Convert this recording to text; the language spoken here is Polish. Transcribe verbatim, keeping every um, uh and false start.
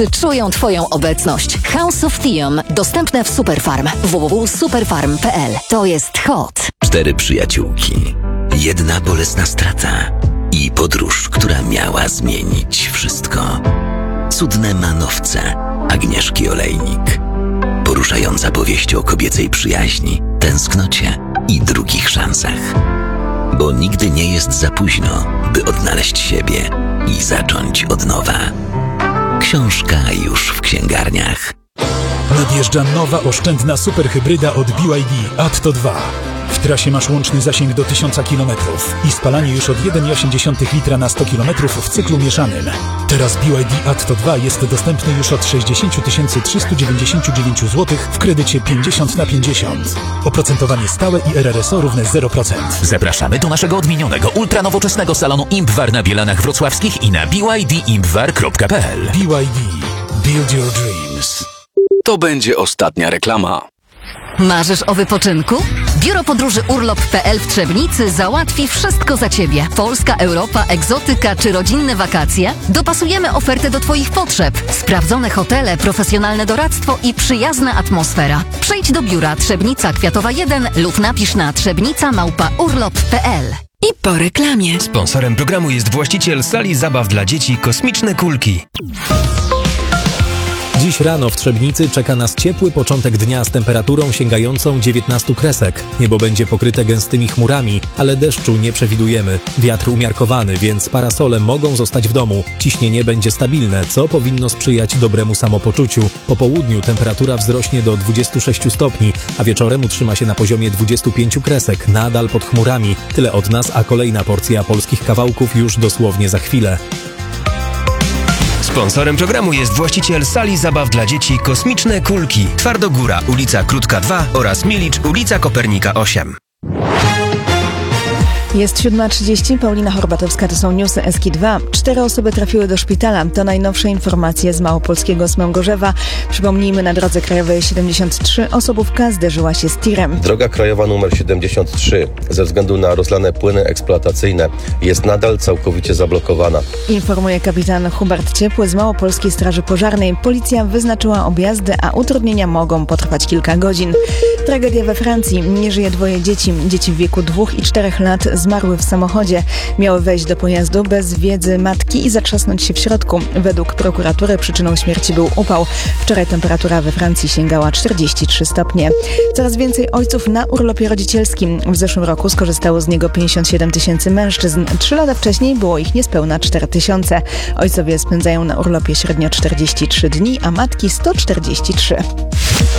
Wszyscy czują Twoją obecność. House of Thiam. Dostępne w Superfarm. w w w kropka superfarm kropka p l. To jest hot. Cztery przyjaciółki. Jedna bolesna strata. I podróż, która miała zmienić wszystko. Cudne manowce Agnieszki Olejnik. Poruszająca powieść o kobiecej przyjaźni, tęsknocie i drugich szansach. Bo nigdy nie jest za późno, by odnaleźć siebie i zacząć od nowa. Książka już w księgarniach. Nadjeżdża nowa oszczędna superhybryda od B Y D Atto dwa. W trasie masz łączny zasięg do tysiąc kilometrów i spalanie już od jeden przecinek osiem litra na sto kilometrów w cyklu mieszanym. Teraz B Y D Atto dwa jest dostępny już od sześćdziesiąt tysięcy trzysta dziewięćdziesiąt dziewięć złotych w kredycie pięćdziesiąt na pięćdziesiąt. Oprocentowanie stałe i R R S O równe zero procent. Zapraszamy do naszego odmienionego, ultranowoczesnego salonu Impwar na Bielanach Wrocławskich i na b y d impwar kropka p l. B Y D. Build your dreams. To będzie ostatnia reklama. Marzysz o wypoczynku? Biuro Podróży Urlop kropka p l w Trzebnicy załatwi wszystko za Ciebie. Polska, Europa, egzotyka czy rodzinne wakacje? Dopasujemy ofertę do Twoich potrzeb. Sprawdzone hotele, profesjonalne doradztwo i przyjazna atmosfera. Przyjdź do biura Trzebnica Kwiatowa jeden lub napisz na trzebnica małpa urlop kropka p l. I po reklamie. Sponsorem programu jest właściciel sali zabaw dla dzieci Kosmiczne Kulki. Dziś rano w Trzebnicy czeka nas ciepły początek dnia z temperaturą sięgającą dziewiętnastu kresek. Niebo będzie pokryte gęstymi chmurami, ale deszczu nie przewidujemy. Wiatr umiarkowany, więc parasole mogą zostać w domu. Ciśnienie będzie stabilne, co powinno sprzyjać dobremu samopoczuciu. Po południu temperatura wzrośnie do dwudziestu sześciu stopni, a wieczorem utrzyma się na poziomie dwudziestu pięciu kresek, nadal pod chmurami. Tyle od nas, a kolejna porcja polskich kawałków już dosłownie za chwilę. Sponsorem programu jest właściciel sali zabaw dla dzieci Kosmiczne Kulki. Twardogóra, ulica Krótka dwa oraz Milicz, ulica Kopernika osiem. Jest siódma trzydzieści, Paulina Horbatowska, to są newsy S K dwa. Cztery osoby trafiły do szpitala. To najnowsze informacje z Małopolskiego Smęgorzewa. Przypomnijmy, na drodze krajowej siedemdziesiąt trzy osobówka zderzyła się z tirem. Droga krajowa numer siedemdziesiąt trzy ze względu na rozlane płyny eksploatacyjne jest nadal całkowicie zablokowana. Informuje kapitan Hubert Ciepły z Małopolskiej Straży Pożarnej. Policja wyznaczyła objazdy, a utrudnienia mogą potrwać kilka godzin. Tragedia we Francji. Nie żyje dwoje dzieci. Dzieci w wieku dwóch i czterech lat zmarły w samochodzie. Miały wejść do pojazdu bez wiedzy matki i zatrzasnąć się w środku. Według prokuratury przyczyną śmierci był upał. Wczoraj temperatura we Francji sięgała czterdzieści trzy stopnie. Coraz więcej ojców na urlopie rodzicielskim. W zeszłym roku skorzystało z niego pięćdziesiąt siedem tysięcy mężczyzn. Trzy lata wcześniej było ich niespełna cztery tysiące. Ojcowie spędzają na urlopie średnio czterdzieści trzy dni, a matki sto czterdzieści trzy.